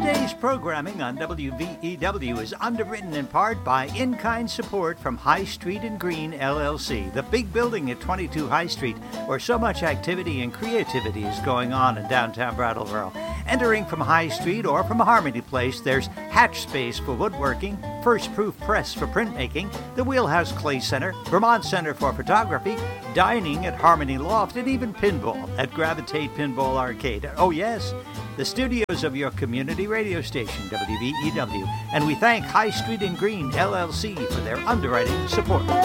Today's programming on WVEW is underwritten in part by in-kind support from High Street and Green, LLC, the big building at 22 High Street, where so much activity and creativity is going on in downtown Brattleboro. Entering from High Street or from Harmony Place, there's Hatch Space for woodworking, First Proof Press for printmaking, the Wheelhouse Clay Center, Vermont Center for Photography, dining at Harmony Loft, and even pinball at Gravitate Pinball Arcade. Oh yes, the studios of your community radio station, WVEW. And we thank High Street and Green, LLC, for their underwriting support.